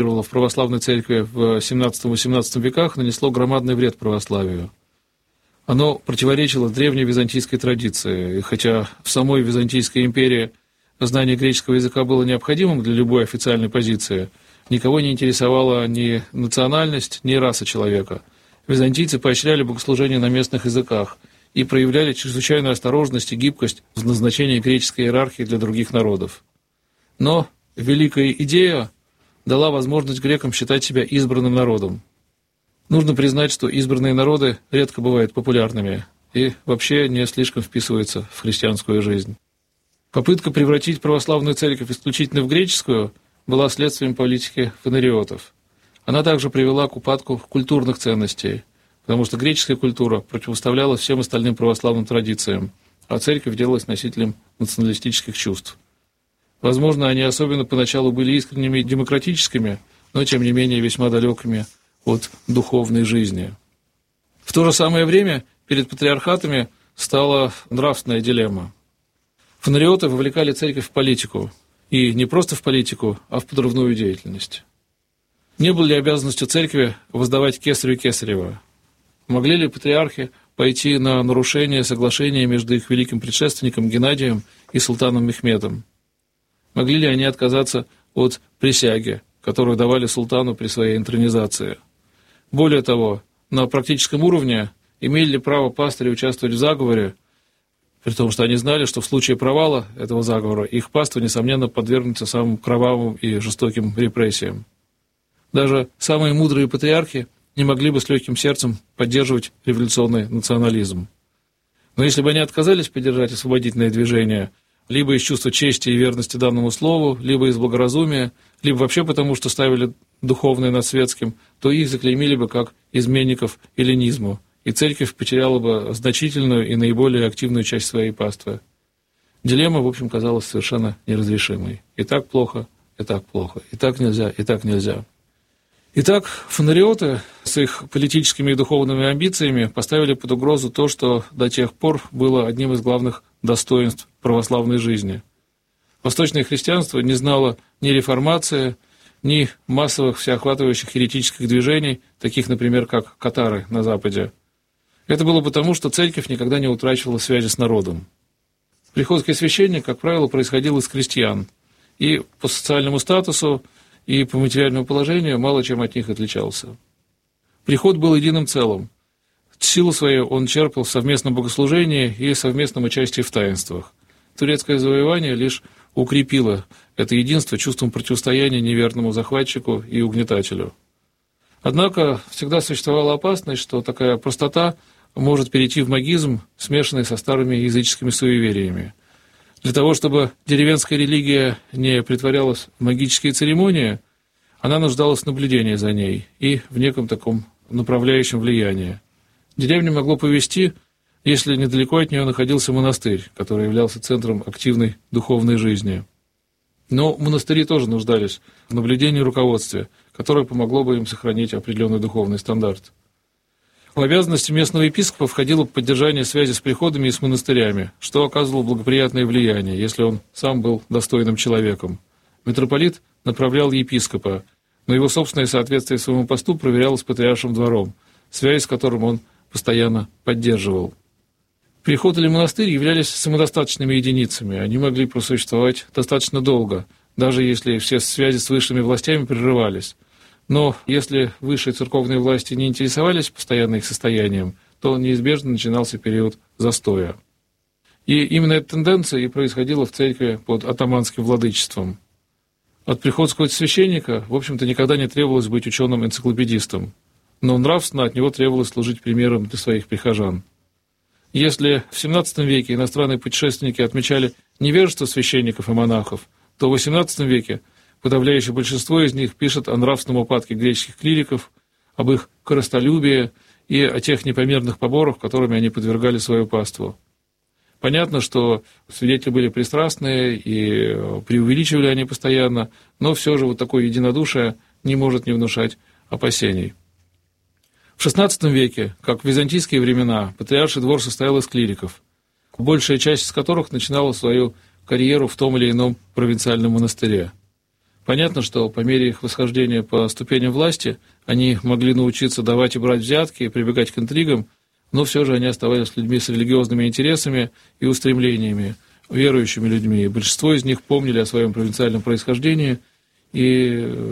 в православной церкви в XVII-XVIII веках, нанесло громадный вред православию. Оно противоречило древней византийской традиции, и хотя в самой Византийской империи знание греческого языка было необходимым для любой официальной позиции, никого не интересовала ни национальность, ни раса человека. Византийцы поощряли богослужение на местных языках и проявляли чрезвычайную осторожность и гибкость в назначении греческой иерархии для других народов. Но великая идея дала возможность грекам считать себя избранным народом. Нужно признать, что избранные народы редко бывают популярными и вообще не слишком вписываются в христианскую жизнь. Попытка превратить православную церковь исключительно в греческую была следствием политики фонариотов. Она также привела к упадку культурных ценностей, потому что греческая культура противоставлялась всем остальным православным традициям, а церковь делалась носителем националистических чувств. Возможно, они особенно поначалу были искренними и демократическими, но тем не менее весьма далекими от духовной жизни. В то же самое время перед патриархатами стала нравственная дилемма. Фонариоты вовлекали церковь в политику, и не просто в политику, а в подрывную деятельность. Не было ли обязанностью церкви воздавать кесарю кесарево? Могли ли патриархи пойти на нарушение соглашения между их великим предшественником Геннадием и султаном Мехмедом? Могли ли они отказаться от присяги, которую давали султану при своей интронизации? Более того, на практическом уровне имели ли право пастыри участвовать в заговоре, при том, что они знали, что в случае провала этого заговора их паства, несомненно, подвергнутся самым кровавым и жестоким репрессиям. Даже самые мудрые патриархи не могли бы с легким сердцем поддерживать революционный национализм. Но если бы они отказались поддержать освободительное движение, либо из чувства чести и верности данному слову, либо из благоразумия, либо вообще потому, что ставили духовное над светским, то их заклеймили бы как изменников эллинизму, и церковь потеряла бы значительную и наиболее активную часть своей паствы. Дилемма, в общем, казалась совершенно неразрешимой. И так плохо, и так плохо, и так нельзя, и так нельзя. Итак, фонариоты с их политическими и духовными амбициями поставили под угрозу то, что до тех пор было одним из главных достоинств православной жизни. Восточное христианство не знало ни реформации, ни массовых всеохватывающих еретических движений, таких, например, как катары на Западе. Это было потому, что церковь никогда не утрачивала связи с народом. Приходский священник, как правило, происходил из крестьян, и по социальному статусу, и по материальному положению мало чем от них отличался. Приход был единым целым. Силу свою он черпал в совместном богослужении и совместном участии в таинствах. Турецкое завоевание лишь укрепило это единство чувством противостояния неверному захватчику и угнетателю. Однако всегда существовала опасность, что такая простота может перейти в магизм, смешанный со старыми языческими суевериями. Для того, чтобы деревенская религия не притворялась в магические церемонии, она нуждалась в наблюдении за ней и в неком таком направляющем влиянии. Деревню могло повести, если недалеко от нее находился монастырь, который являлся центром активной духовной жизни. Но монастыри тоже нуждались в наблюдении и руководстве, которое помогло бы им сохранить определенный духовный стандарт. В обязанности местного епископа входило поддержание связи с приходами и с монастырями, что оказывало благоприятное влияние, если он сам был достойным человеком. Митрополит направлял епископа, но его собственное соответствие своему посту проверялось патриаршим двором, связь с которым он постоянно поддерживал. Приход или монастырь являлись самодостаточными единицами, они могли просуществовать достаточно долго, даже если все связи с высшими властями прерывались. Но если высшие церковные власти не интересовались постоянно их состоянием, то неизбежно начинался период застоя. И именно эта тенденция и происходила в церкви под атаманским владычеством. От приходского священника, в общем-то, никогда не требовалось быть ученым-энциклопедистом, но нравственно от него требовалось служить примером для своих прихожан. Если в XVII веке иностранные путешественники отмечали невежество священников и монахов, то в XVIII веке подавляющее большинство из них пишет о нравственном упадке греческих клириков, об их корыстолюбии и о тех непомерных поборах, которыми они подвергали свою паству. Понятно, что свидетели были пристрастные и преувеличивали они постоянно, но все же вот такое единодушие не может не внушать опасений. В XVI веке, как в византийские времена, патриарший двор состоял из клириков, большая часть из которых начинала свою карьеру в том или ином провинциальном монастыре. Понятно, что по мере их восхождения по ступеням власти они могли научиться давать и брать взятки и прибегать к интригам, но все же они оставались людьми с религиозными интересами и устремлениями, верующими людьми. И большинство из них помнили о своем провинциальном происхождении, и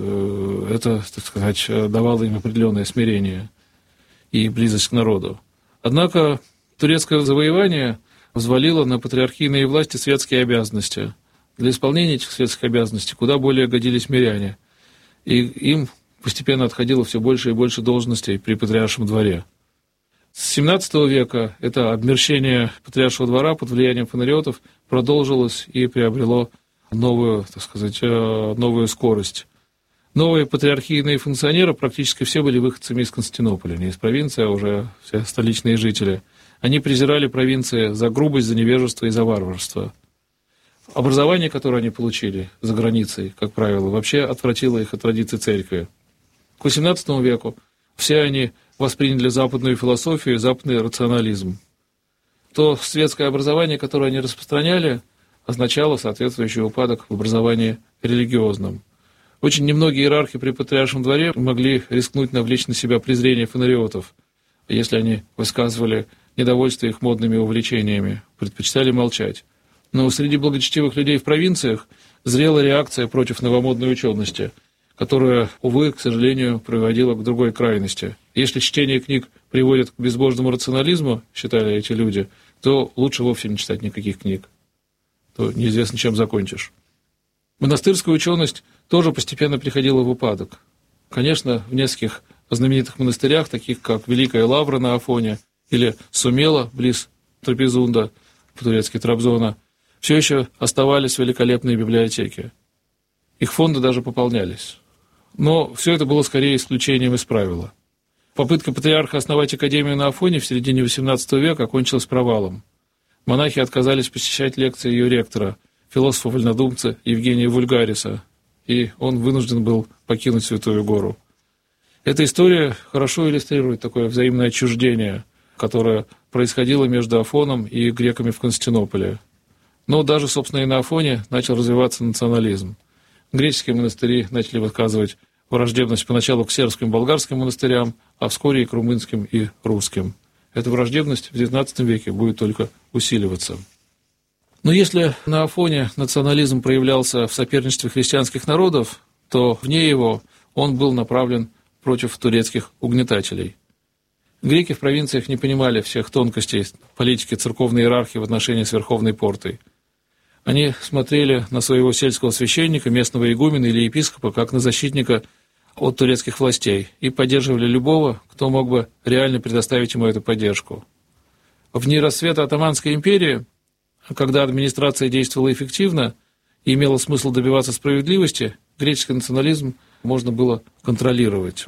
это, так сказать, давало им определенное смирение и близость к народу. Однако турецкое завоевание взвалило на патриархийные власти светские обязанности. Для исполнения этих светских обязанностей куда более годились миряне, и им постепенно отходило все больше и больше должностей при патриаршем дворе. С XVII века это обмерщение патриаршего двора под влиянием фонариотов продолжилось и приобрело новую, так сказать, новую скорость. Новые патриархийные функционеры практически все были выходцами из Константинополя, не из провинции, а уже все столичные жители. Они презирали провинции за грубость, за невежество и за варварство. Образование, которое они получили за границей, как правило, вообще отвратило их от традиций церкви. К XVIII веку все они восприняли западную философию и западный рационализм. То светское образование, которое они распространяли, означало соответствующий упадок в образовании религиозном. Очень немногие иерархи при патриаршем дворе могли рискнуть навлечь на себя презрение фонариотов, если они высказывали недовольство их модными увлечениями, предпочитали молчать. Но среди благочестивых людей в провинциях зрела реакция против новомодной учености, которая, увы, к сожалению, приводила к другой крайности. Если чтение книг приводит к безбожному рационализму, считали эти люди, то лучше вовсе не читать никаких книг. То неизвестно, чем закончишь. Монастырская ученость тоже постепенно приходила в упадок. Конечно, в нескольких знаменитых монастырях, таких как Великая Лавра на Афоне или Сумела, близ Трапезунда, по-турецки Трабзона, все еще оставались великолепные библиотеки. Их фонды даже пополнялись. Но все это было скорее исключением из правила. Попытка патриарха основать академию на Афоне в середине XVIII века окончилась провалом. Монахи отказались посещать лекции ее ректора, философа-вольнодумца Евгения Вульгариса, и он вынужден был покинуть Святую Гору. Эта история хорошо иллюстрирует такое взаимное отчуждение, которое происходило между Афоном и греками в Константинополе. Но даже, собственно, и на Афоне начал развиваться национализм. Греческие монастыри начали выказывать враждебность поначалу к сербским и болгарским монастырям, а вскоре и к румынским и русским. Эта враждебность в XIX веке будет только усиливаться. Но если на Афоне национализм проявлялся в соперничестве христианских народов, то вне его он был направлен против турецких угнетателей. Греки в провинциях не понимали всех тонкостей политики церковной иерархии в отношении с Верховной Портой. Они смотрели на своего сельского священника, местного игумена или епископа, как на защитника от турецких властей, и поддерживали любого, кто мог бы реально предоставить ему эту поддержку. В дни расцвета Отоманской империи, когда администрация действовала эффективно и имела смысл добиваться справедливости, греческий национализм можно было контролировать.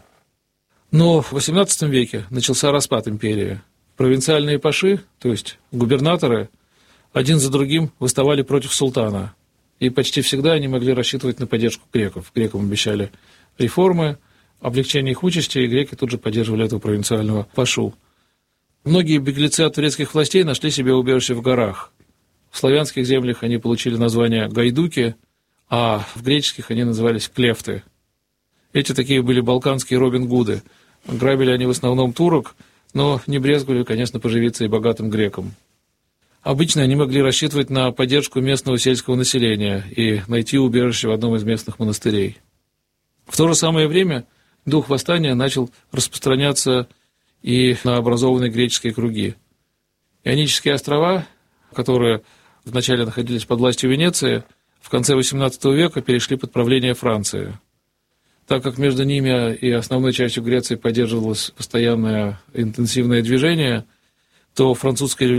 Но в XVIII веке начался распад империи. Провинциальные паши, то есть губернаторы, один за другим выставали против султана. И почти всегда они могли рассчитывать на поддержку греков. Грекам обещали реформы, облегчение их участи, и греки тут же поддерживали этого провинциального пашу. Многие беглецы от турецких властей нашли себе убежище в горах. В славянских землях они получили название гайдуки, а в греческих они назывались клефты. Эти такие были балканские Робин Гуды. Грабили они в основном турок, но не брезговали, конечно, поживиться и богатым грекам. Обычно они могли рассчитывать на поддержку местного сельского населения и найти убежище в одном из местных монастырей. В то же самое время дух восстания начал распространяться и на образованные греческие круги. Ионические острова, которые вначале находились под властью Венеции, в конце XVIII века перешли под правление Франции. Так как между ними и основной частью Греции поддерживалось постоянное интенсивное движение, то французская